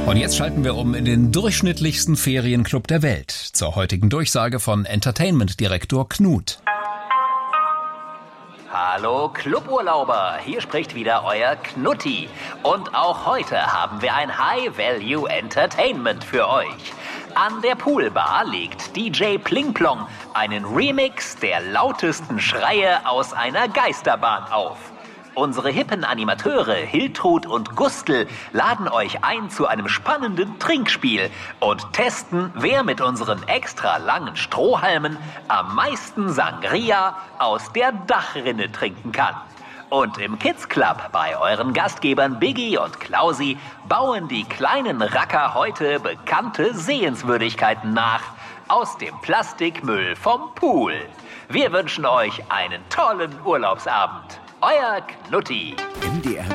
Und jetzt schalten wir um in den durchschnittlichsten Ferienclub der Welt. Zur heutigen Durchsage von Entertainment-Direktor Knut. Hallo Cluburlauber, hier spricht wieder euer Knutti. Und auch heute haben wir ein High-Value-Entertainment für euch. An der Poolbar legt DJ Plingplong einen Remix der lautesten Schreie aus einer Geisterbahn auf. Unsere hippen Animateure Hiltrud und Gustl laden euch ein zu einem spannenden Trinkspiel und testen, wer mit unseren extra langen Strohhalmen am meisten Sangria aus der Dachrinne trinken kann. Und im Kids Club bei euren Gastgebern Biggie und Klausi bauen die kleinen Racker heute bekannte Sehenswürdigkeiten nach aus dem Plastikmüll vom Pool. Wir wünschen euch einen tollen Urlaubsabend. Euer Knutti. MDR